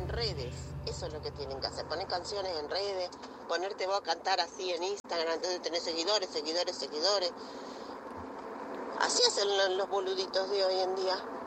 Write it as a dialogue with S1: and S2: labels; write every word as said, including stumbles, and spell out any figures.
S1: en redes. Eso es lo que tienen que hacer, poner canciones en redes, ponerte vos a cantar así en Instagram, entonces tenés seguidores, seguidores, seguidores. Así hacen los boluditos de hoy en día.